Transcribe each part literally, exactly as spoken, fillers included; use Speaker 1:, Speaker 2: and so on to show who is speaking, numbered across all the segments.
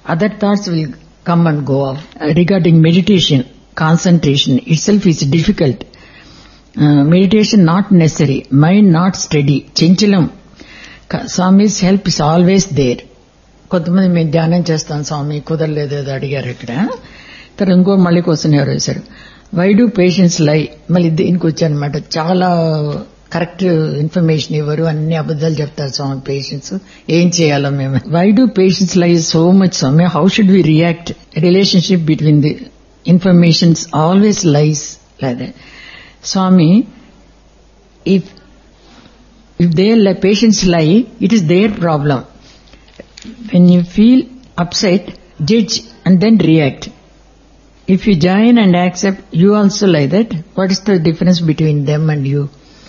Speaker 1: other thoughts will come and go off. Uh, regarding meditation, concentration itself is difficult. Uh, meditation not necessary, mind not steady, chinchalam. Swami's help is always there. కొంతమంది మేము ధ్యానం చేస్తాం స్వామి కుదరలేదు ఏదో అడిగారు ఇక్కడ. తర్వాత ఇంకో మళ్ళీ క్వశ్చన్ ఎవరు వేశారు, వై డూ పేషెంట్స్ లై, మళ్ళీ దీనికి వచ్చానమాట. చాలా కరెక్ట్ ఇన్ఫర్మేషన్ ఇవ్వరు, అన్ని అబద్దాలు చెప్తారు స్వామి పేషెంట్స్, ఏం చేయాలో మేము. వై డూ పేషెంట్స్ లై so much Swamy, how should we react? Relationship between the informations always lies like that. Swami, if if their patients lie, it is their problem. When you feel upset, judge and then react. If you join and accept, you also lie. That what is the difference between them and you?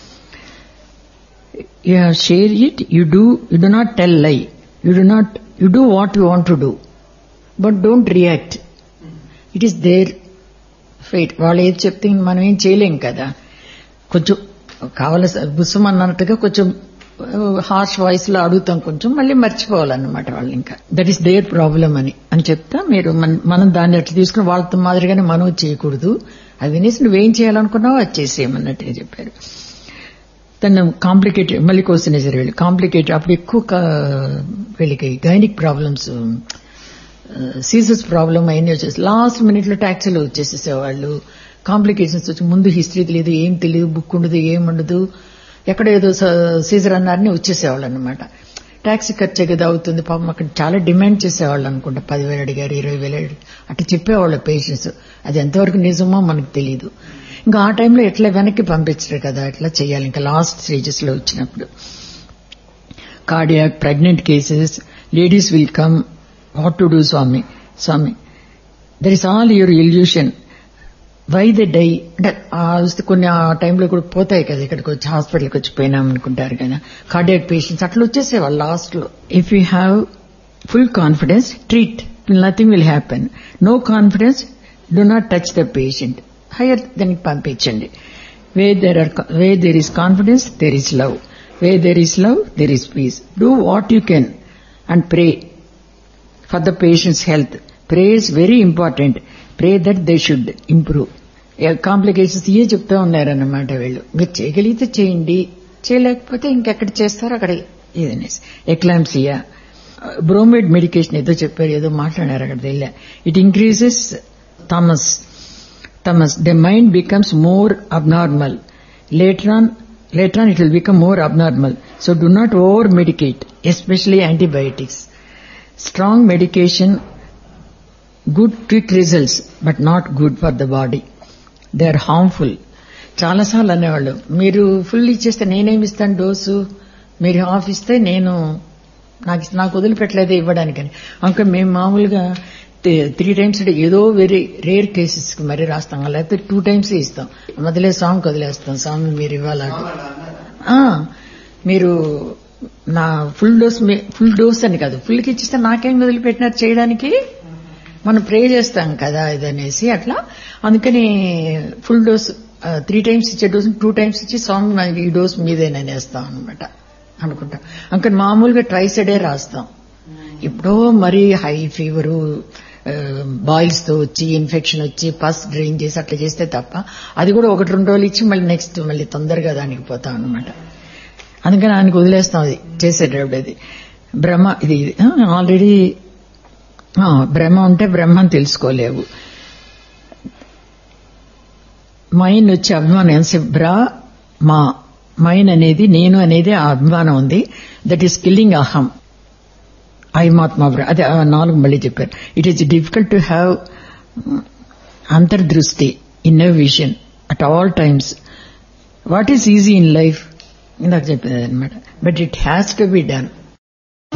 Speaker 1: You have shared it. You do. You do not tell lie. You do not. You do what you want to do, but don't react. It is their fight. వాళ్ళు ఏది చెప్తే మనం ఏం చేయలేం కదా. కొంచెం కావాల బుస్సం అన్నట్టుగా కొంచెం హార్ష్ వాయిస్ లో అడుగుతాం, కొంచెం మళ్ళీ మర్చిపోవాలన్నమాట వాళ్ళు. ఇంకా దట్ ఈస్ దేర్ ప్రాబ్లం అని అని చెప్తా. మీరు మనం దాన్ని అట్లా తీసుకుని వాళ్ళతో మాదిరిగానే మనం చేయకూడదు. అది వినేసి నువ్వేం చేయాలనుకున్నావో అది చేసేయమన్నట్టుగా చెప్పారు. తను కాంప్లికేటెడ్ మళ్ళీ క్వశ్చన్ వేసారు వీళ్ళు. కాంప్లికేటెడ్ అప్పుడు ఎక్కువ వీళ్ళకి గైనిక్ ప్రాబ్లమ్స్, సీజర్స్ ప్రాబ్లం అయినా వచ్చేసి లాస్ట్ మినిట్ లో ట్యాక్సీలో వచ్చేసేసేవాళ్ళు. కాంప్లికేషన్స్ వచ్చి ముందు హిస్టరీ తెలియదు, ఏం తెలియదు, బుక్ ఉండదు, ఏముండదు, ఎక్కడ ఏదో సీజర్ అన్నారని వచ్చేసేవాళ్ళు అనమాట. ట్యాక్సీ ఖర్చు కదా అవుతుంది పాపం. అక్కడ చాలా డిమాండ్ చేసేవాళ్ళు అనుకుంటా, పదివేలు అడిగారు, ఇరవై వేలు అడిగారు, అట్లా చెప్పేవాళ్ళు పేషెంట్స్. అది ఎంతవరకు నిజమో మనకు తెలియదు. ఇంకా ఆ టైంలో ఎట్లా వెనక్కి పంపించరు కదా, ఎట్లా చేయాలి ఇంకా లాస్ట్ స్టేజెస్ లో వచ్చినప్పుడు. Cardiac, pregnant cases, ladies will come, what to do Swami? Swami, there is all your illusion. Why they die? అంటే కొన్ని ఆ టైంలో కూడా పోతాయి కదా, ఇక్కడికి వచ్చి హాస్పిటల్కి వచ్చి పోయినామనుకుంటారు కదా కార్డియాక్ పేషెంట్స్, అట్లా వచ్చేసేవాళ్ళు లాస్ట్ లో. If you have full confidence, treat, nothing will happen. No confidence, do not touch the patient, hire దానికి పంపించండి. Way there are way there is confidence, there is love. Way there is love, there is piece. Do what you can and pray for the patient's health. Pray is very important. Pray that they should improve. Complications ఏ చెప్తా ఉన్నారన్నమాట వీళ్ళు. మీరు చేయగలిగితే చేయండి, చేయలేకపోతే ఇంకెక్కడ చేస్తారో అక్కడ ఇదనేసి. ఎక్లాంప్సియా, బ్రోమైడ్ మెడికేషన్ ఏదో చెప్పారు, ఏదో మాట్లాడారు అక్కడ వెళ్ళా. It increases Thomas Thomas the mind becomes more abnormal. Later on later on it will become more abnormal. So do not over మెడికేట్, especially antibiotics. Strong medication, good quick results, but not good for the body. They are harmful. చాలాసార్లు అనేవాళ్ళు, మీరు full ఇచ్చేస్తే నేనేమిస్తాను dose, మీరు half ఇస్తే నేను నాకు నాకు వదిలిపెట్టలేదే ఇవ్వడానికని. అంక మేము మామూలుగా త్రీ టైమ్స్ ఏదో వెరీ రేర్ కేసెస్ కి మరీ రాస్తాం, లేకపోతే టూ టైమ్స్ ఇస్తాం. మొదలే స్వామికి వదిలేస్తాం, స్వామి మీరు ఇవ్వాలి, మీరు నా ఫుల్ డోస్ ఫుల్ డోస్ అని కాదు, ఫుల్కి ఇచ్చిస్తే నాకేం వదిలిపెట్టినారు చేయడానికి, మనం ప్రే చేస్తాం కదా ఇదనేసి అట్లా. అందుకని ఫుల్ డోస్ త్రీ టైమ్స్ ఇచ్చే డోస్ టూ టైమ్స్ ఇచ్చి స్వామి ఈ డోస్ మీదేనేస్తాం అనమాట అనుకుంటాం. అందుకని మామూలుగా ట్రైసైడే రాస్తాం. ఇప్పుడో మరీ హై ఫీవరు, బాయిల్స్ తో వచ్చి ఇన్ఫెక్షన్ వచ్చి పస్ డ్రైన్ చేసి అట్లా చేస్తే తప్ప, అది కూడా ఒకటి రెండు రోజులు ఇచ్చి మళ్ళీ నెక్స్ట్ మళ్ళీ తొందరగా దానికి పోతాం అనమాట. అందుకని ఆయనకు వదిలేస్తాం అది చేసేటప్పుడు. అది బ్రహ్మ, ఇది ఆల్రెడీ బ్రహ్మ ఉంటే బ్రహ్మని తెలుసుకోలేవు. మైన్ వచ్చి అభిమానం ఎంతసేపు బ్రా మా మైన్ అనేది నేను అనేది ఆ అభిమానం ఉంది. దట్ ఈస్ కిల్లింగ్ అహం. ఐమాత్మ బ్ర అదే నాలుగు మళ్ళీ చెప్పారు. It is difficult to have అంతర్దృష్టి, inner vision at all times. What is easy in life ఇందాక చెప్పేది అనమాట. But it has to be done.